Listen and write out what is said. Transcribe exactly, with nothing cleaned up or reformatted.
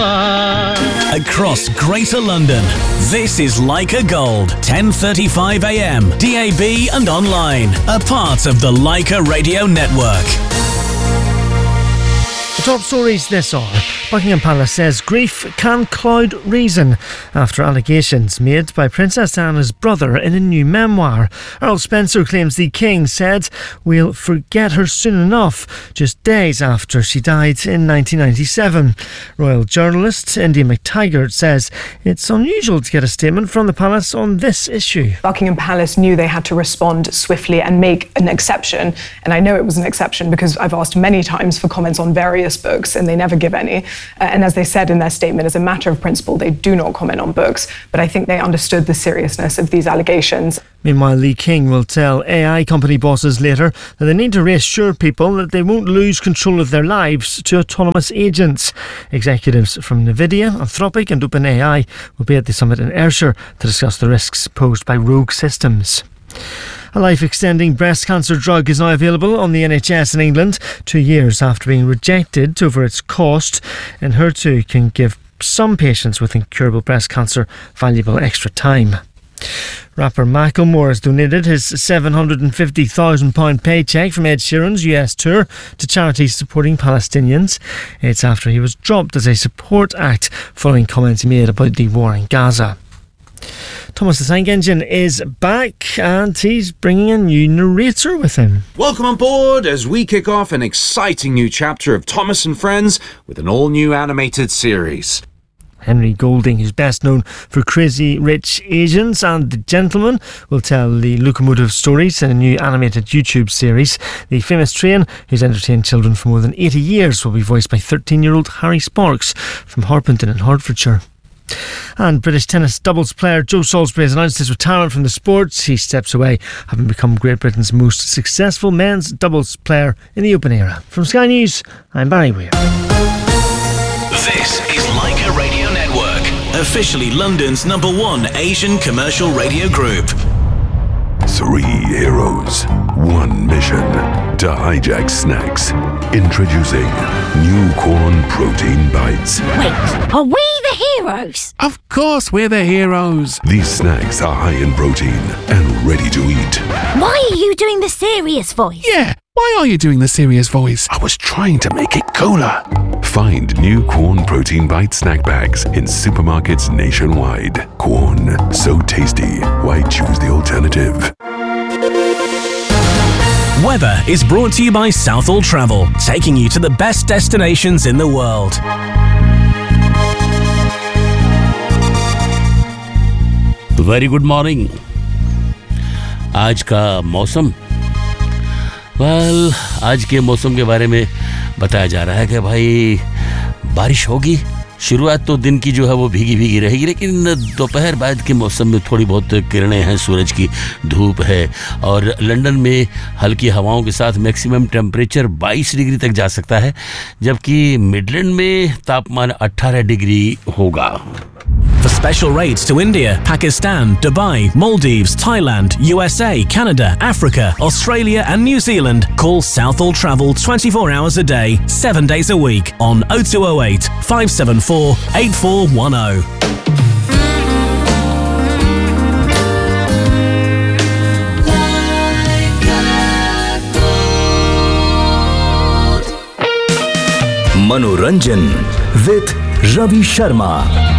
Across Greater London, this is Leica Gold, ten thirty-five a m, D A B and online, a part of the Leica Radio Network. The top stories this hour. Buckingham Palace says grief can cloud reason after allegations made by Princess Diana's brother in a new memoir. Earl Spencer claims the King said we'll forget her soon enough, just days after she died in nineteen ninety-seven. Royal journalist India McTaggart says it's unusual to get a statement from the palace on this issue. Buckingham Palace knew they had to respond swiftly and make an exception, and I know it was an exception because I've asked many times for comments on various books and they never give any. Uh, and as they said in their statement, as a matter of principle, they do not comment on books. But I think they understood the seriousness of these allegations. Meanwhile, Lee King will tell A I company bosses later that they need to reassure people that they won't lose control of their lives to autonomous agents. Executives from Nvidia, Anthropic and OpenAI will be at the summit in Ayrshire to discuss the risks posed by rogue systems. A life-extending breast cancer drug is now available on the N H S in England, two years after being rejected over its cost. Enhertu can give some patients with incurable breast cancer valuable extra time. Rapper Macklemore has donated his seven hundred fifty thousand pounds paycheck from Ed Sheeran's U S tour to charities supporting Palestinians. It's after he was dropped as a support act following comments he made about the war in Gaza. Thomas the Tank Engine is back and he's bringing a new narrator with him. Welcome on board as we kick off an exciting new chapter of Thomas and Friends with an all-new animated series. Henry Golding, who's best known for Crazy Rich Asians and The Gentleman, will tell the locomotive stories in a new animated YouTube series. The famous train, who's entertained children for more than eighty years, will be voiced by thirteen-year-old Harry Sparks from Harpenden in Hertfordshire. And British tennis doubles player Joe Salisbury has announced his retirement from the sports. He steps away, having become Great Britain's most successful men's doubles player in the Open era. From Sky News, I'm Barry Weir. This is Leica Radio Network, officially London's number one Asian commercial radio group. Three heroes, one mission to hijack snacks. Introducing new corn protein bites. Wait, are we the heroes? Of course we're the heroes. These snacks are high in protein and ready to eat. Why are you doing the serious voice? Yeah, why are you doing the serious voice? I was trying to make it cooler. Find new Corn Protein Bite snack bags in supermarkets nationwide. Corn, so tasty. Why choose the alternative? Weather is brought to you by Southall Travel, taking you to the best destinations in the world. Very good morning. आज का मौसम, well well, आज के मौसम के बारे में बताया जा रहा है कि भाई बारिश होगी. शुरुआत तो दिन की जो है वो भीगी भीगी रहेगी, लेकिन दोपहर बाद के मौसम में थोड़ी बहुत किरणें हैं, सूरज की धूप है और लंदन में हल्की हवाओं के साथ मैक्सिमम टेम्परेचर बाईस डिग्री तक जा सकता है, जबकि मिडलैंड में तापमान अठारह डिग्री होगा. For special rates to India, Pakistan, Dubai, Maldives, Thailand, U S A, Canada, Africa, Australia and New Zealand, call Southall Travel twenty-four hours a day, seven days a week on oh two oh eight, five seven four, eight four one oh. Manoranjan with Ravi Sharma.